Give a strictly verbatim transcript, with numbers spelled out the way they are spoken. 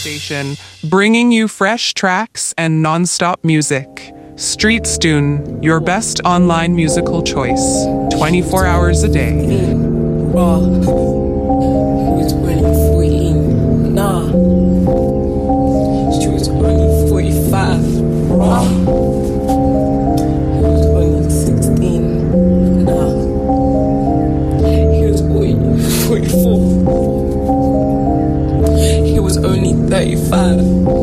station, bringing you fresh tracks and non-stop music. Streetstune, your best online musical choice, twenty-four hours a day. Raw. It's twenty fourteen. Nah. She was only forty-five. Raw. He was only sixteen. Nah. He was only forty-four. He was only thirty-five.